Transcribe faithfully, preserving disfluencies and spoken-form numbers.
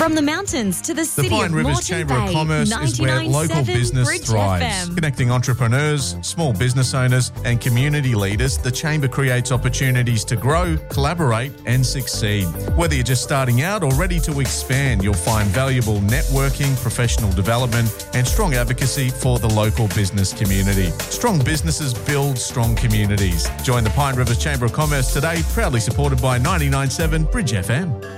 From the mountains to the The city Pine of Rivers Moreton Chamber Bay, of Commerce is where local business Bridge thrives. F M. Connecting entrepreneurs, small business owners and community leaders, the Chamber creates opportunities to grow, collaborate and succeed. Whether you're just starting out or ready to expand, you'll find valuable networking, professional development and strong advocacy for the local business community. Strong businesses build strong communities. Join the Pine Rivers Chamber of Commerce today, proudly supported by ninety-nine point seven Bridge F M.